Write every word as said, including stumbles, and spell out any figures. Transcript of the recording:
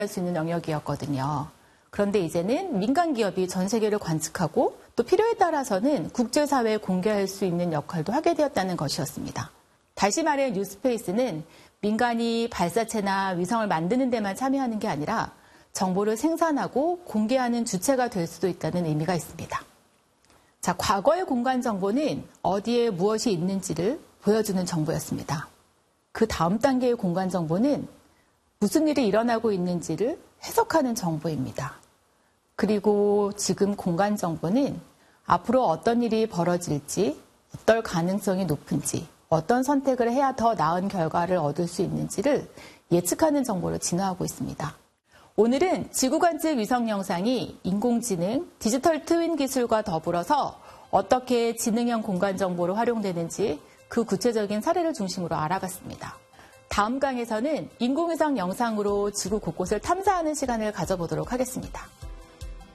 할 수 있는 영역이었거든요. 그런데 이제는 민간 기업이 전 세계를 관측하고 또 필요에 따라서는 국제사회에 공개할 수 있는 역할도 하게 되었다는 것이었습니다. 다시 말해 뉴스페이스는 민간이 발사체나 위성을 만드는 데만 참여하는 게 아니라 정보를 생산하고 공개하는 주체가 될 수도 있다는 의미가 있습니다. 자, 과거의 공간 정보는 어디에 무엇이 있는지를 보여주는 정보였습니다. 그 다음 단계의 공간 정보는 무슨 일이 일어나고 있는지를 해석하는 정보입니다. 그리고 지금 공간 정보는 앞으로 어떤 일이 벌어질지, 어떨 가능성이 높은지, 어떤 선택을 해야 더 나은 결과를 얻을 수 있는지를 예측하는 정보로 진화하고 있습니다. 오늘은 지구관측 위성 영상이 인공지능, 디지털 트윈 기술과 더불어서 어떻게 지능형 공간 정보로 활용되는지 그 구체적인 사례를 중심으로 알아봤습니다. 다음 강에서는 인공위성 영상으로 지구 곳곳을 탐사하는 시간을 가져보도록 하겠습니다.